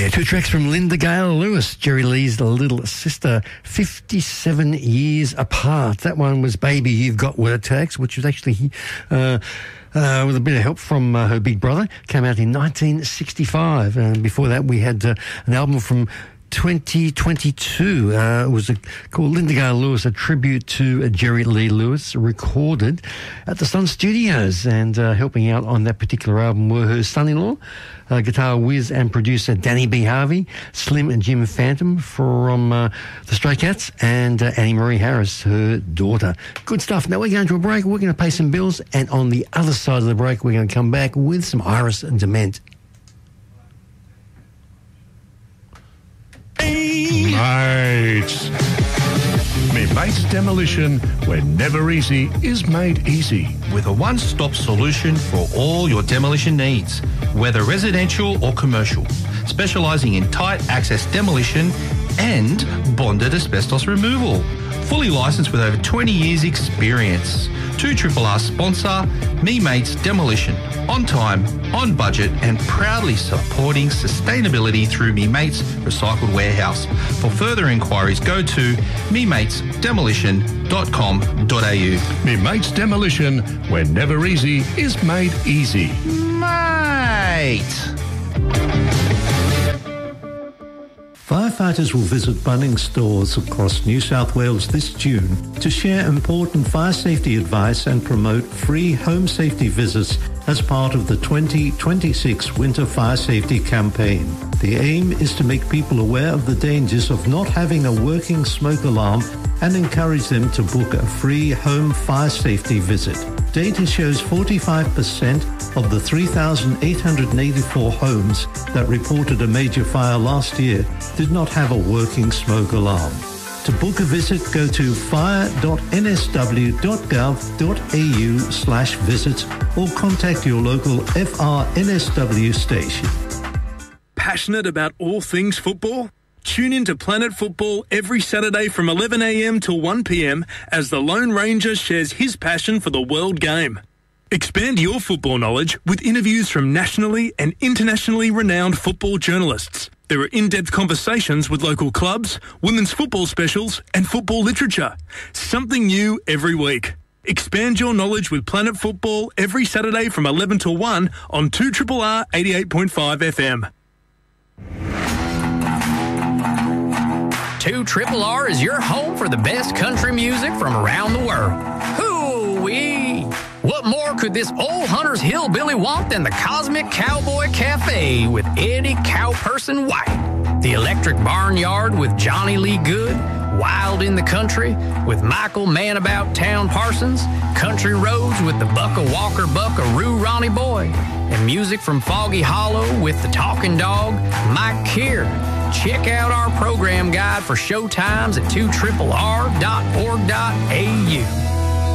Yeah, two tracks from Linda Gale Lewis, Jerry Lee's little sister, 57 years apart. That one was Baby You've Got Word Tags, which was actually with a bit of help from her big brother. Came out in 1965. And before that, we had an album from 2022. It was called Linda Gale Lewis, a tribute to Jerry Lee Lewis, recorded at the Sun Studios. And helping out on that particular album were her son-in-law, guitar whiz and producer Danny B. Harvey, Slim and Jim Phantom from the Stray Cats, and Annie Marie Harris, her daughter. Good stuff. Now we're going to a break. We're going to pay some bills. And on the other side of the break, we're going to come back with some Iris Dement. Mates. Me Mates Demolition, where never easy is made easy. With a one-stop solution for all your demolition needs, whether residential or commercial, specialising in tight access demolition and bonded asbestos removal. Fully licensed with over 20 years experience. 2RRR sponsor, Me Mates Demolition. On time, on budget, and proudly supporting sustainability through Me Mates Recycled Warehouse. For further inquiries, go to mematesdemolition.com.au. Me Mates Demolition, where never easy is made easy. Mate! Firefighters will visit Bunnings stores across New South Wales this June to share important fire safety advice and promote free home safety visits as part of the 2026 Winter Fire Safety Campaign. The aim is to make people aware of the dangers of not having a working smoke alarm and encourage them to book a free home fire safety visit. Data shows 45% of the 3,884 homes that reported a major fire last year did not have a working smoke alarm. To book a visit, go to fire.nsw.gov.au/visits or contact your local FRNSW station. Passionate about all things football? Tune in to Planet Football every Saturday from 11 a.m. till 1 p.m. as the Lone Ranger shares his passion for the world game. Expand your football knowledge with interviews from nationally and internationally renowned football journalists. There are in-depth conversations with local clubs, women's football specials, and football literature. Something new every week. Expand your knowledge with Planet Football every Saturday from 11 till 1 on 2RRR 88.5 FM. 2RRR is your home for the best country music from around the world. Hoo-wee! What more could this old Hunter's Hillbilly want than the Cosmic Cowboy Cafe with Eddie Cowperson White, the Electric Barnyard with Johnny Lee Good, Wild in the Country with Michael Man About Town Parsons, Country Roads with the Bucka Walker Buckaroo Ronnie Boy, and music from Foggy Hollow with the Talking Dog, Mike Keir. Check out our program guide for show times at 2RRR.org.au.